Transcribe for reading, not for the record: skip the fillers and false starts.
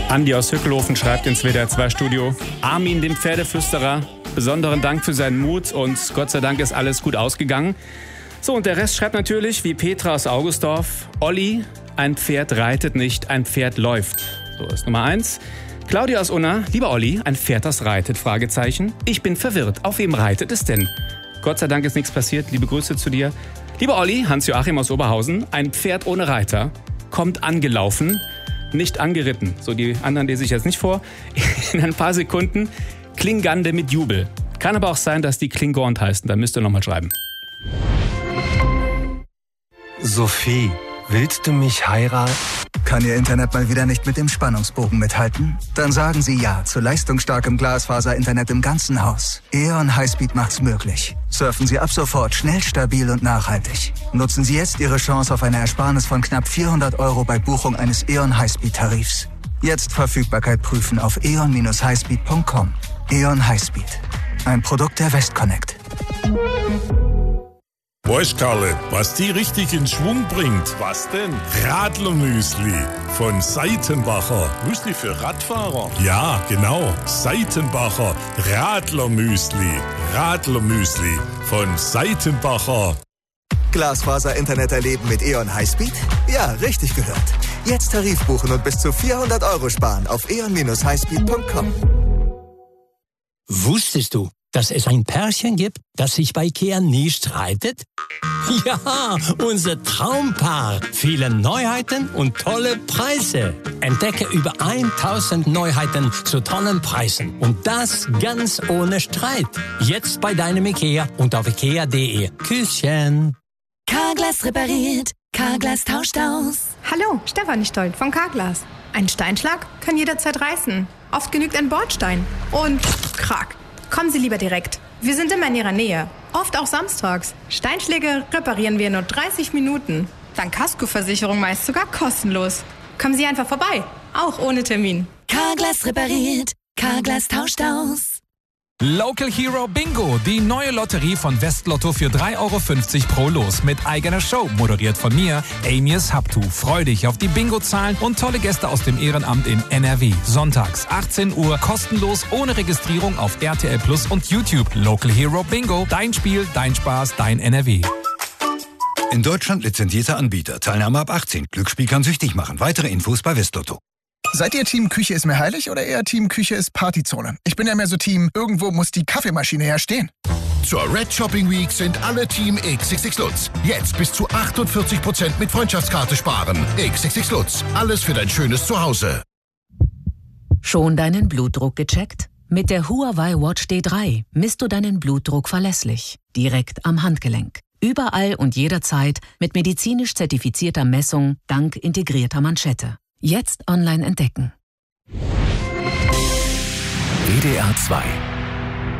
Andi aus Hückelhofen schreibt ins WDR 2 Studio: Armin, dem Pferdeflüsterer, besonderen Dank für seinen Mut und Gott sei Dank ist alles gut ausgegangen. So, und der Rest schreibt natürlich, wie Petra aus Augustdorf: Olli, ein Pferd reitet nicht, ein Pferd läuft. So ist Nummer 1. Claudia aus Unna: Lieber Olli, ein Pferd, das reitet? Fragezeichen. Ich bin verwirrt. Auf wem reitet es denn? Gott sei Dank ist nichts passiert. Liebe Grüße zu dir. Lieber Olli, Hans-Joachim aus Oberhausen: Ein Pferd ohne Reiter kommt angelaufen, nicht angeritten. So, die anderen lese ich jetzt nicht vor. In ein paar Sekunden Klingande mit Jubel. Kann aber auch sein, dass die Klingond heißen. Da müsst ihr nochmal schreiben. Sophie, willst du mich heiraten? Kann Ihr Internet mal wieder nicht mit dem Spannungsbogen mithalten? Dann sagen Sie ja zu leistungsstarkem Glasfaser-Internet im ganzen Haus. E.ON Highspeed macht's möglich. Surfen Sie ab sofort schnell, stabil und nachhaltig. Nutzen Sie jetzt Ihre Chance auf eine Ersparnis von knapp 400 € bei Buchung eines E.ON Highspeed-Tarifs. Jetzt Verfügbarkeit prüfen auf eon-highspeed.com. E.ON Highspeed. Ein Produkt der Westconnect. Weißt, Karle, was die richtig in Schwung bringt? Was denn? Radlermüsli von Seitenbacher. Müsli für Radfahrer? Ja, genau. Seitenbacher Radlermüsli. Radlermüsli von Seitenbacher. Glasfaser-Internet erleben mit E.ON Highspeed? Ja, richtig gehört. Jetzt Tarif buchen und bis zu 400 € sparen auf eon-highspeed.com. Wusstest du, dass es ein Pärchen gibt, das sich bei IKEA nie streitet? Ja, unser Traumpaar. Viele Neuheiten und tolle Preise. Entdecke über 1000 Neuheiten zu tollen Preisen. Und das ganz ohne Streit. Jetzt bei deinem IKEA und auf ikea.de. Küsschen. Carglass repariert. Carglass tauscht aus. Hallo, Stefanie Stoll von Carglass. Ein Steinschlag kann jederzeit reißen. Oft genügt ein Bordstein. Und krack. Kommen Sie lieber direkt. Wir sind immer in Ihrer Nähe. Oft auch samstags. Steinschläge reparieren wir in nur 30 Minuten. Dank Kaskoversicherung meist sogar kostenlos. Kommen Sie einfach vorbei. Auch ohne Termin. Carglass repariert. Carglass tauscht aus. Local Hero Bingo, die neue Lotterie von Westlotto für 3,50 € pro Los mit eigener Show, moderiert von mir, Amias Habtu. Freu dich auf die Bingo-Zahlen und tolle Gäste aus dem Ehrenamt in NRW. Sonntags, 18 Uhr, kostenlos, ohne Registrierung auf RTL Plus und YouTube. Local Hero Bingo, dein Spiel, dein Spaß, dein NRW. In Deutschland lizenzierter Anbieter. Teilnahme ab 18. Glücksspiel kann süchtig machen. Weitere Infos bei Westlotto. Seid ihr Team Küche ist mir heilig oder eher Team Küche ist Partyzone? Ich bin ja mehr so Team, irgendwo muss die Kaffeemaschine herstehen. Zur Red Shopping Week sind alle Team XXX Lutz. Jetzt bis zu 48% mit Freundschaftskarte sparen. XXX Lutz. Alles für dein schönes Zuhause. Schon deinen Blutdruck gecheckt? Mit der Huawei Watch D3 misst du deinen Blutdruck verlässlich. Direkt am Handgelenk. Überall und jederzeit mit medizinisch zertifizierter Messung dank integrierter Manschette. Jetzt online entdecken. WDR 2